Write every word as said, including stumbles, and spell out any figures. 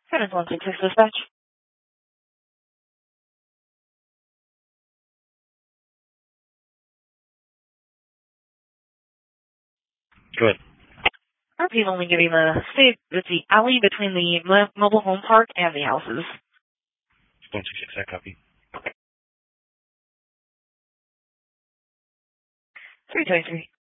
seven one six six dispatch. Good. Repeat, only giving the state it's the alley between the mo- mobile home park and the houses. one two six, I copy. three twenty-three.